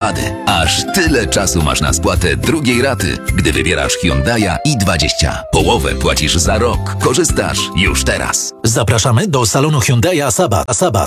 napady. Aż tyle czasu masz na spłatę drugiej raty, gdy wybierasz Hyundai'a i20. Połowę płacisz za rok. Korzystasz już teraz. Zapraszamy do salonu Hyundai Sabat.